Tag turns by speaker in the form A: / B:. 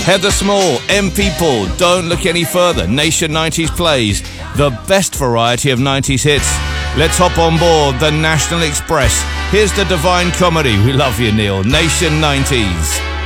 A: Heather Small, M People, Don't Look Any Further, Nation 90s Plays, the best variety of 90s hits. Let's hop on board the National Express. Here's the Divine Comedy. We love you, Neil. Nation 90s.